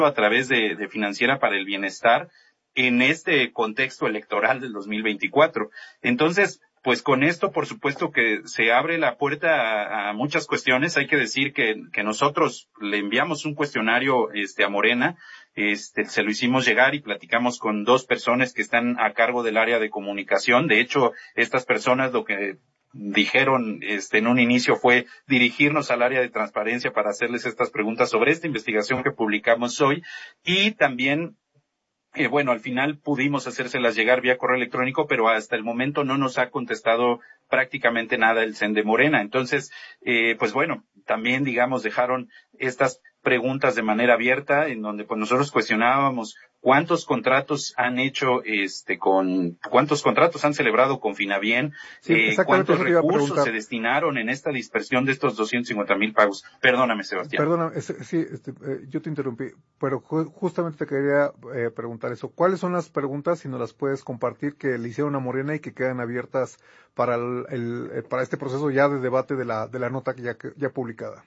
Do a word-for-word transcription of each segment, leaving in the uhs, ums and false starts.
a través de, de Financiera para el Bienestar en este contexto electoral del dos mil veinticuatro. Entonces, pues con esto, por supuesto que se abre la puerta a, a muchas cuestiones. Hay que decir que, que nosotros le enviamos un cuestionario este, a Morena, este, se lo hicimos llegar y platicamos con dos personas que están a cargo del área de comunicación. De hecho, estas personas lo que dijeron este en un inicio fue dirigirnos al área de transparencia para hacerles estas preguntas sobre esta investigación que publicamos hoy, y también Eh, bueno, al final pudimos hacérselas llegar vía correo electrónico, pero hasta el momento no nos ha contestado prácticamente nada el C E N de Morena. Entonces, eh, pues bueno, también, digamos, dejaron estas preguntas de manera abierta, en donde pues nosotros cuestionábamos cuántos contratos han hecho este con, cuántos contratos han celebrado con Finabien, sí, eh, cuántos recursos se destinaron en esta dispersión de estos doscientos cincuenta mil pagos. Perdóname, Sebastián. Perdóname, sí, este, eh, yo te interrumpí, pero ju- justamente te quería eh, preguntar eso. ¿Cuáles son las preguntas, si nos las puedes compartir, que le hicieron a Morena y que quedan abiertas para el, el eh, para este proceso ya de debate de la de la nota que ya que, ya publicada?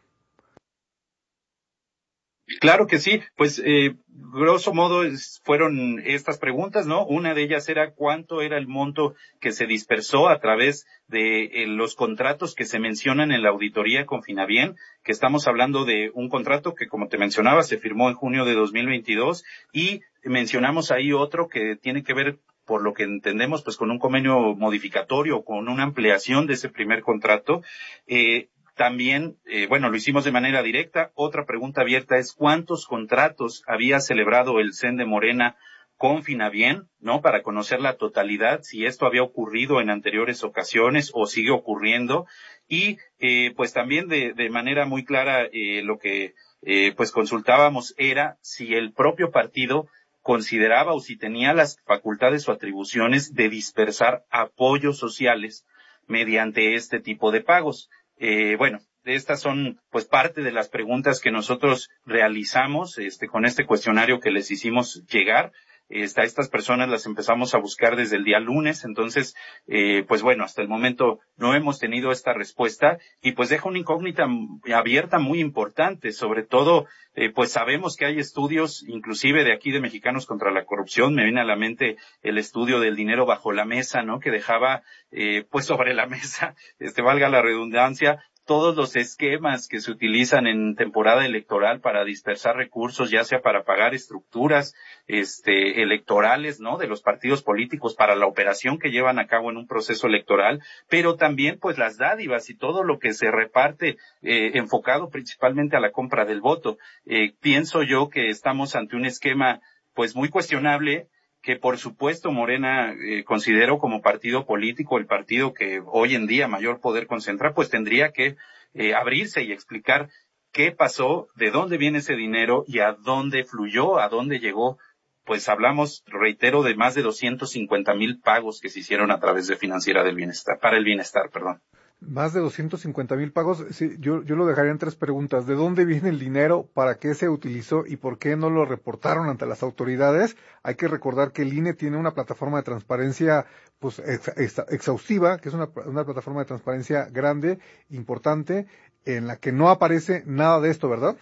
Claro que sí, pues eh, grosso modo es, fueron estas preguntas, ¿no? Una de ellas era cuánto era el monto que se dispersó a través de eh, los contratos que se mencionan en la auditoría con Finabien, que estamos hablando de un contrato que, como te mencionaba, se firmó en junio de dos mil veintidós, y mencionamos ahí otro que tiene que ver, por lo que entendemos, pues con un convenio modificatorio, con una ampliación de ese primer contrato. Eh, También, eh, bueno, lo hicimos de manera directa. Otra pregunta abierta es cuántos contratos había celebrado el C E N de Morena con Finabien, ¿no? Para conocer la totalidad, si esto había ocurrido en anteriores ocasiones o sigue ocurriendo. Y, eh, pues también de, de manera muy clara, eh, lo que, eh, pues consultábamos era si el propio partido consideraba o si tenía las facultades o atribuciones de dispersar apoyos sociales mediante este tipo de pagos. Eh, bueno, estas son pues parte de las preguntas que nosotros realizamos este con este cuestionario que les hicimos llegar. Este, a estas personas las empezamos a buscar desde el día lunes, entonces, eh, pues bueno, hasta el momento no hemos tenido esta respuesta y pues deja una incógnita abierta muy importante, sobre todo, eh, pues sabemos que hay estudios, inclusive de aquí de Mexicanos contra la Corrupción, me viene a la mente el estudio del dinero bajo la mesa, ¿no? Que dejaba, eh, pues sobre la mesa, este, valga la redundancia, todos los esquemas que se utilizan en temporada electoral para dispersar recursos, ya sea para pagar estructuras este electorales, ¿no? De los partidos políticos para la operación que llevan a cabo en un proceso electoral, pero también pues las dádivas y todo lo que se reparte eh, enfocado principalmente a la compra del voto. Eh, pienso yo que estamos ante un esquema pues muy cuestionable, que por supuesto Morena eh, considero como partido político, el partido que hoy en día mayor poder concentra, pues tendría que eh, abrirse y explicar qué pasó, de dónde viene ese dinero y a dónde fluyó, a dónde llegó. Pues hablamos, reitero, de más de doscientos cincuenta mil pagos que se hicieron a través de Financiera del Bienestar, para el Bienestar, perdón. Más de doscientos cincuenta mil pagos. Sí, yo, yo lo dejaría en tres preguntas. ¿De dónde viene el dinero? ¿Para qué se utilizó? ¿Y por qué no lo reportaron ante las autoridades? Hay que recordar que el I N E tiene una plataforma de transparencia pues ex, ex, exhaustiva, que es una, una plataforma de transparencia grande, importante, en la que no aparece nada de esto, ¿verdad?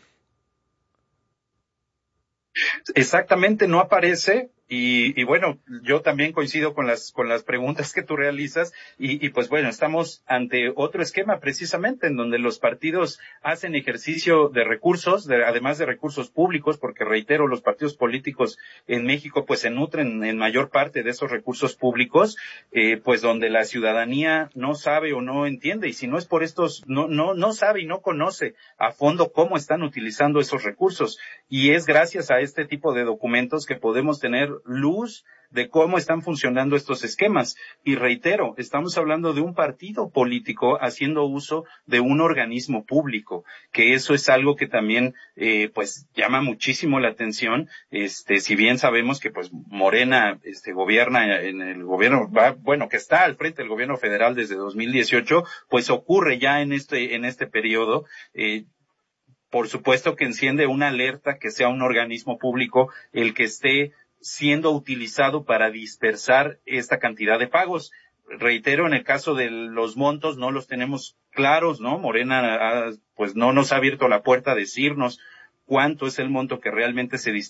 Exactamente, no aparece. Y, y bueno, yo también coincido con las con las preguntas que tú realizas y, y pues bueno, estamos ante otro esquema precisamente en donde los partidos hacen ejercicio de recursos, de, además de recursos públicos, porque reitero, los partidos políticos en México pues se nutren en mayor parte de esos recursos públicos, eh, pues donde la ciudadanía no sabe o no entiende, y si no es por estos, no no no sabe y no conoce a fondo cómo están utilizando esos recursos, y es gracias a este tipo de documentos que podemos tener luz de cómo están funcionando estos esquemas. Y reitero, estamos hablando de un partido político haciendo uso de un organismo público, que eso es algo que también eh, pues llama muchísimo la atención. Este, si bien sabemos que pues Morena este gobierna en el gobierno, va, bueno, que está al frente del gobierno federal desde dos mil dieciocho, pues ocurre ya en este en este periodo. Eh, por supuesto que enciende una alerta que sea un organismo público el que esté siendo utilizado para dispersar esta cantidad de pagos. Reitero, en el caso de los montos no los tenemos claros, ¿no? Morena ha, pues no nos ha abierto la puerta a decirnos cuánto es el monto que realmente se dispersa